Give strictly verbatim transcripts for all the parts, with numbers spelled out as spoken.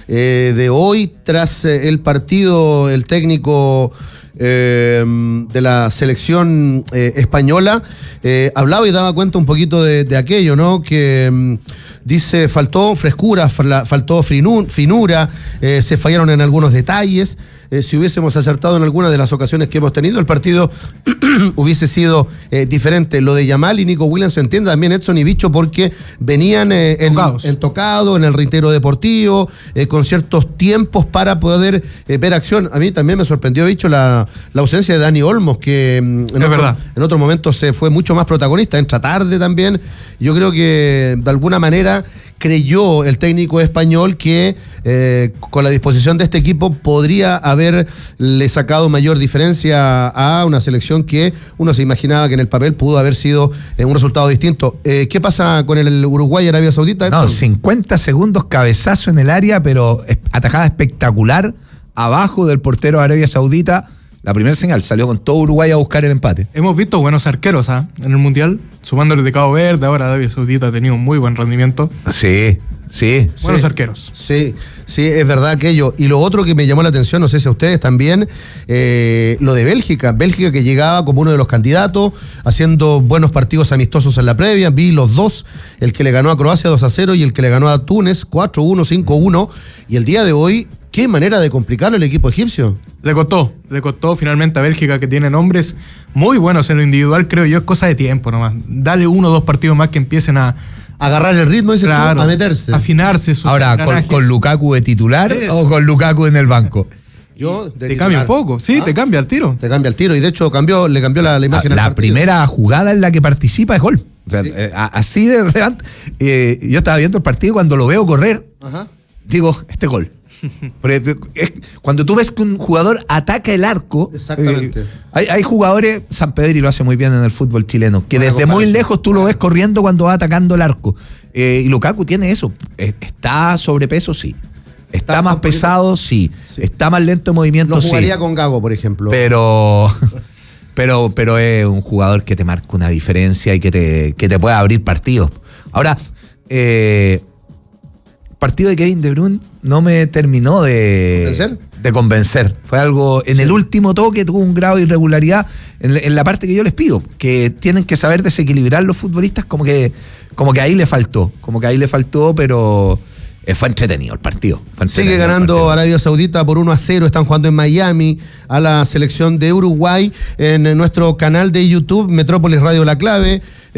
eh, de hoy, tras eh, el partido, el técnico eh, de la selección eh, española eh, hablaba y daba cuenta un poquito de, de aquello, ¿no? Que mm, dice, faltó frescura, faltó finura, eh, se fallaron en algunos detalles. Eh, si hubiésemos acertado en alguna de las ocasiones que hemos tenido, el partido hubiese sido eh, diferente. Lo de Yamal y Nico Williams se entiende, también Edson y Bicho, porque venían eh, en, en tocado, en el reintero deportivo, eh, con ciertos tiempos para poder eh, ver acción. A mí también me sorprendió, Bicho, la, la ausencia de Dani Olmos, que en, es otro, en otro momento se fue mucho más protagonista, entra tarde también. Yo creo que de alguna manera creyó el técnico español que eh, con la disposición de este equipo podría haberle sacado mayor diferencia a una selección que uno se imaginaba que en el papel pudo haber sido eh, un resultado distinto. Eh, ¿Qué pasa con el Uruguay y Arabia Saudita? No, cincuenta segundos, cabezazo en el área, pero atajada espectacular abajo del portero de Arabia Saudita. La primera señal, salió con todo Uruguay a buscar el empate. Hemos visto buenos arqueros ¿eh? en el Mundial, sumándole de Cabo Verde, ahora Arabia Saudita ha tenido un muy buen rendimiento. Sí, sí. Buenos sí, arqueros. Sí, sí, es verdad aquello. Y lo otro que me llamó la atención, no sé si a ustedes también, eh, lo de Bélgica. Bélgica que llegaba como uno de los candidatos, haciendo buenos partidos amistosos en la previa. Vi los dos, el que le ganó a Croacia dos a cero y el que le ganó a Túnez cuatro uno, cinco uno. Y el día de hoy, qué manera de complicarlo el equipo egipcio. Le costó, le costó finalmente a Bélgica, que tiene nombres muy buenos en lo individual, creo yo, es cosa de tiempo nomás. Dale uno o dos partidos más que empiecen a agarrar el ritmo, dice, claro, a meterse. Afinarse sus Ahora, ¿con, ¿con Lukaku de titular Eso. o con Lukaku en el banco? Yo, de te titular. cambia un poco, sí, ¿Ah? te cambia el tiro. Te cambia el tiro, y de hecho cambió, le cambió la, la imagen. La, la primera jugada en la que participa es gol. O sea, sí. eh, así de relevante. Eh, yo estaba viendo el partido, cuando lo veo correr, Ajá. digo, este gol. Porque es, cuando tú ves que un jugador ataca el arco, exactamente. Eh, hay, hay jugadores, San Pedri lo hace muy bien en el fútbol chileno, que desde muy lejos tú lo ves corriendo cuando va atacando el arco. Eh, y Lukaku tiene eso. Eh, está sobrepeso, sí. Está, está más pesado, sí. sí. Está más lento en movimiento, sí. Lo jugaría sí. con Gago, por ejemplo. Pero, pero, pero es un jugador que te marca una diferencia y que te, que te puede abrir partidos. Ahora, eh, partido de Kevin De Bruyne no me terminó de ¿Convencer? de convencer. Fue algo, en sí. el último toque tuvo un grado de irregularidad en, en la parte que yo les pido, que tienen que saber desequilibrar los futbolistas, como que, como que ahí le faltó, como que ahí le faltó, pero eh, fue entretenido el partido. Fue entretenido Sigue ganando Arabia Saudita por uno a cero, están jugando en Miami a la selección de Uruguay, en nuestro canal de YouTube, Metrópolis Radio La Clave.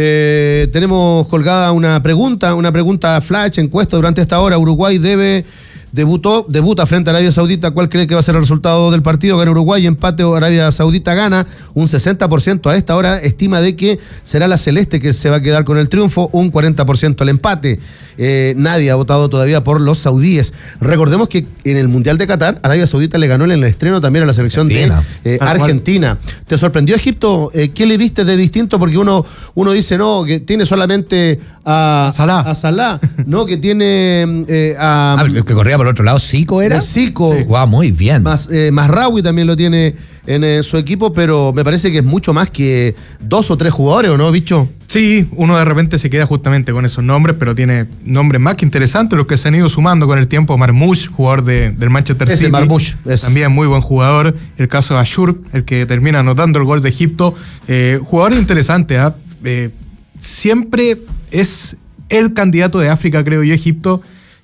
Eh, tenemos colgada una pregunta, una pregunta flash, encuesta durante esta hora. Uruguay debe, debutó, debuta frente a Arabia Saudita. ¿Cuál cree que va a ser el resultado del partido? Gana Uruguay, empate o Arabia Saudita gana. Un sesenta por ciento a esta hora estima de que será la celeste que se va a quedar con el triunfo, un cuarenta por ciento el empate. Eh, nadie ha votado todavía por los saudíes. Recordemos que en el Mundial de Qatar, Arabia Saudita le ganó en el estreno también a la selección Argentina. de eh, Argentina. ¿Te sorprendió Egipto? Eh, ¿Qué le viste de distinto? Porque uno, uno dice, no, que tiene solamente a, a Salah, a Salah no, que tiene eh, a... Ah, el que corría por el otro lado, Zico era. Zico. Sí. Wow, muy bien. Más, eh, Mazraoui también lo tiene en eh, su equipo, pero me parece que es mucho más que dos o tres jugadores, ¿o no, Bicho? Sí, uno de repente se queda justamente con esos nombres, pero tiene nombres más que interesantes, los que se han ido sumando con el tiempo. Marmoush, jugador de, del Manchester Ese City. Marmoush, también muy buen jugador. El caso de Ashur, el que termina anotando el gol de Egipto. Eh, jugador interesante, ¿eh? Eh, siempre es el candidato de África, creo yo, Egipto,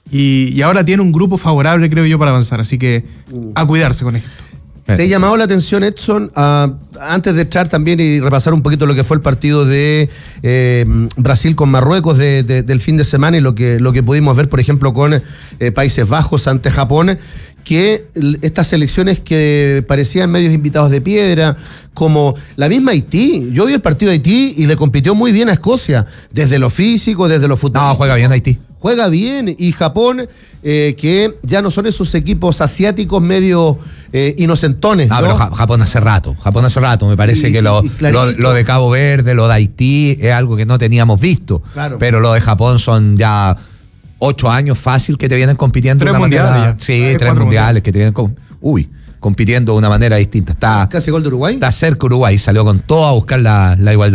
y, y ahora tiene un grupo favorable, creo yo, para avanzar. Así que a cuidarse con Egipto. ¿Te ha llamado la atención, Edson, uh, antes de echar también y repasar un poquito lo que fue el partido de eh, Brasil con Marruecos de, de, del fin de semana y lo que, lo que pudimos ver, por ejemplo, con eh, Países Bajos ante Japón, que estas selecciones que parecían medios invitados de piedra, como la misma Haití? Yo vi el partido de Haití y le compitió muy bien a Escocia, desde lo físico, desde lo futbolístico. No, juega bien Haití. Juega bien, y Japón, eh, que ya no son esos equipos asiáticos medio eh, inocentones, ¿no? No, pero Japón hace rato, Japón hace rato, me parece y, que lo, lo, lo de Cabo Verde, lo de Haití, es algo que no teníamos visto, claro. Pero lo de Japón son ya ocho años fácil que te vienen compitiendo tres de una mundiales manera, ya. sí, tres mundiales, mundiales que te vienen con, uy, compitiendo de una manera distinta. Está casi gol de Uruguay. Está cerca Uruguay, salió con todo a buscar la, la igualdad.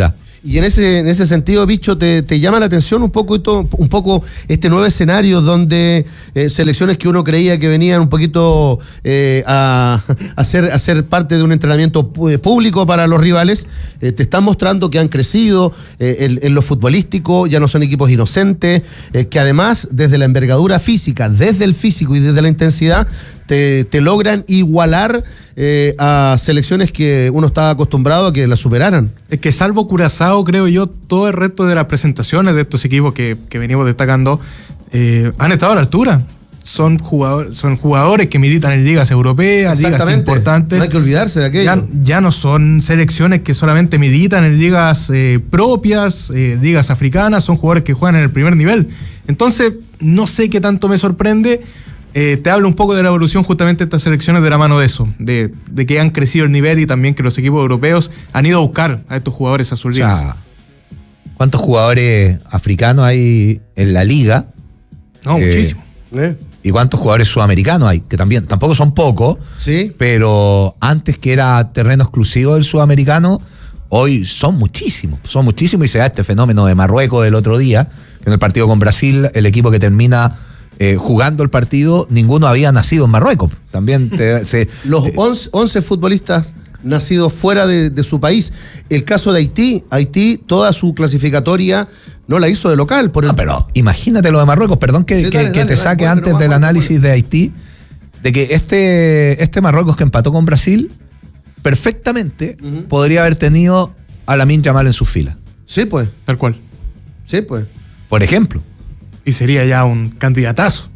Y en ese, en ese sentido, Bicho, te, te llama la atención un poco, esto, un poco este nuevo escenario donde eh, selecciones que uno creía que venían un poquito eh, a, a, ser, a ser parte de un entrenamiento público para los rivales, eh, te están mostrando que han crecido eh, en, en lo futbolístico, ya no son equipos inocentes, eh, que además desde la envergadura física, desde el físico y desde la intensidad, te, te logran igualar eh, a selecciones que uno estaba acostumbrado a que las superaran. Es que salvo Curazao, creo yo, todo el resto de las presentaciones de estos equipos que, que venimos destacando eh, han estado a la altura. Son jugadores, son jugadores que militan en ligas europeas, ligas importantes. No hay que olvidarse de aquello. Ya, ya no son selecciones que solamente militan en ligas eh, propias, eh, ligas africanas, son jugadores que juegan en el primer nivel. Entonces, no sé qué tanto me sorprende. Eh, te hablo un poco de la evolución justamente de estas selecciones de la mano de eso, de, de que han crecido el nivel y también que los equipos europeos han ido a buscar a estos jugadores a sus ligas. O sea, ¿cuántos jugadores africanos hay en la liga? No, eh, muchísimo. ¿Eh? ¿Y cuántos jugadores sudamericanos hay? Que también, tampoco son pocos, sí, pero antes que era terreno exclusivo del sudamericano, hoy son muchísimos, son muchísimos y se da este fenómeno de Marruecos del otro día, que en el partido con Brasil, el equipo que termina eh, jugando el partido, ninguno había nacido en Marruecos. También te, se, los te, once futbolistas nacidos fuera de, de su país. El caso de Haití, Haití, toda su clasificatoria no la hizo de local. Por el... No, pero imagínate lo de Marruecos, perdón que, sí, que, dale, que dale, te dale, saque bueno, antes bueno, del bueno, análisis bueno. de Haití, de que este, este Marruecos que empató con Brasil, perfectamente uh-huh. podría haber tenido a Lamine Yamal en sus filas. Sí, pues. Tal cual. Sí, pues. Por ejemplo. Y sería ya un candidatazo.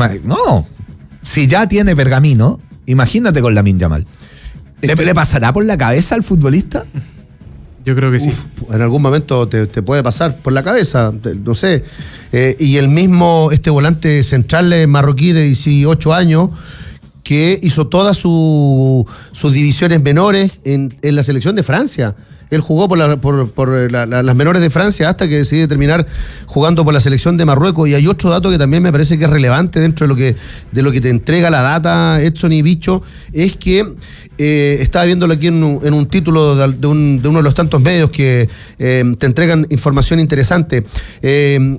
No, si ya tiene pergamino, imagínate con Lamine Yamal. ¿Le, ¿Le pasará por la cabeza al futbolista? Yo creo que sí. Uf, en algún momento te, te puede pasar por la cabeza, te, no sé. Eh, y el mismo, este volante central marroquí de dieciocho años, que hizo todas su, sus divisiones menores en, en la selección de Francia. Él jugó por, la, por, por la, la, las menores de Francia hasta que decidió terminar jugando por la selección de Marruecos. Y hay otro dato que también me parece que es relevante dentro de lo que, de lo que te entrega la data, Edson y Bicho, es que eh, estaba viéndolo aquí en un, en un título de, de, un, de uno de los tantos medios que eh, te entregan información interesante. Eh,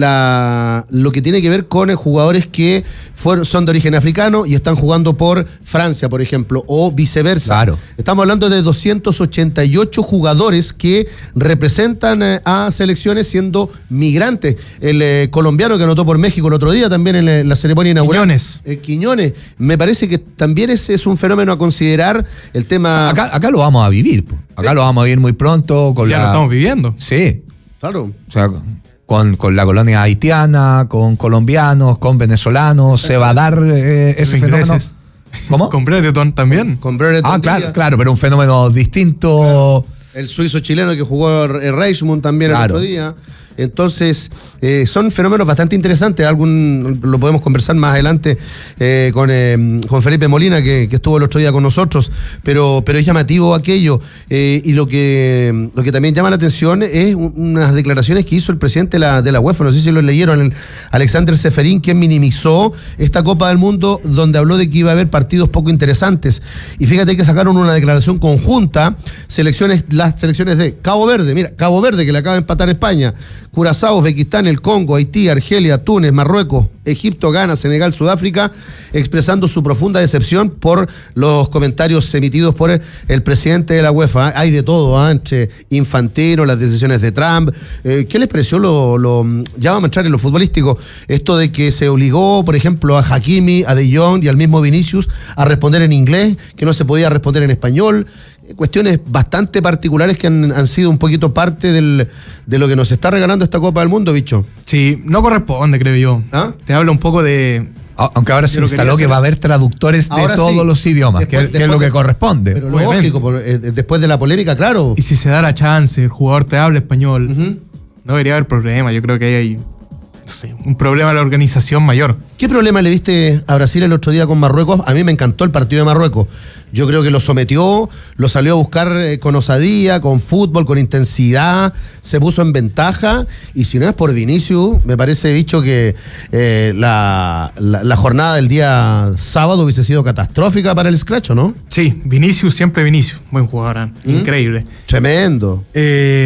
La, lo que tiene que ver con jugadores que fueron, son de origen africano y están jugando por Francia, por ejemplo, o viceversa. Claro. Estamos hablando de doscientos ochenta y ocho jugadores que representan eh, a selecciones siendo migrantes. El eh, colombiano que anotó por México el otro día también en, en la ceremonia inaugural. Quiñones. Eh, Quiñones. Me parece que también es, es un fenómeno a considerar el tema... O sea, acá, acá lo vamos a vivir, po. Acá sí. lo vamos a vivir muy pronto. Con ya la... lo estamos viviendo. Sí. Claro. O sea... Con, con la colonia haitiana, con colombianos, con venezolanos, se va a dar eh, ese Los fenómeno. ingleses. ¿Cómo? Con Brereton también. Con Brereton. Ah, claro, claro, pero un fenómeno distinto. Claro. El suizo chileno que jugó el Reichmund también claro. el otro día. Entonces, eh, son fenómenos bastante interesantes. Algún lo podemos conversar más adelante eh, con, eh, con Felipe Molina, que, que estuvo el otro día con nosotros, pero, pero es llamativo aquello. Eh, y lo que, lo que también llama la atención es unas declaraciones que hizo el presidente de la, de la UEFA, no sé si lo leyeron, el Alexander Seferín, que minimizó esta Copa del Mundo, donde habló de que iba a haber partidos poco interesantes. Y fíjate que sacaron una declaración conjunta, selecciones, las selecciones de Cabo Verde, mira, Cabo Verde, que le acaba de empatar España, Curazao, Uzbekistán, el Congo, Haití, Argelia, Túnez, Marruecos, Egipto, Ghana, Senegal, Sudáfrica, expresando su profunda decepción por los comentarios emitidos por el, el presidente de la UEFA. Hay de todo, ¿eh? Entre Infantino, las decisiones de Trump. Eh, ¿Qué les pareció lo, lo, ya vamos a entrar en lo futbolístico, esto de que se obligó, por ejemplo, a Hakimi, a De Jong y al mismo Vinicius a responder en inglés, que no se podía responder en español? Cuestiones bastante particulares que han, han sido un poquito parte del, de lo que nos está regalando esta Copa del Mundo, Bicho. Sí, no corresponde, creo yo. ¿Ah? Te habla un poco de... Aunque ahora se instaló que va a haber traductores de ahora todos sí. los idiomas, Después, que, que es lo de, que corresponde. Pero lógico, por, eh, después de la polémica, claro. Y si se da la chance, el jugador te habla español, Uh-huh. no debería haber problema. Yo creo que ahí hay no sé, un problema de la organización mayor. ¿Qué problema le viste a Brasil el otro día con Marruecos? A mí me encantó el partido de Marruecos. Yo creo que lo sometió, lo salió a buscar eh, con osadía, con fútbol, con intensidad, se puso en ventaja, y si no es por Vinicius, me parece, dicho, que eh, la, la, la jornada del día sábado hubiese sido catastrófica para el Scratch, ¿no? Sí, Vinicius, siempre Vinicius, buen jugador, ¿eh? ¿Mm? Increíble. Tremendo. Eh,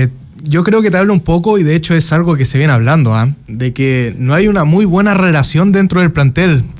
yo creo que te habla un poco, y de hecho es algo que se viene hablando, ¿ah? De que no hay una muy buena relación dentro del plantel.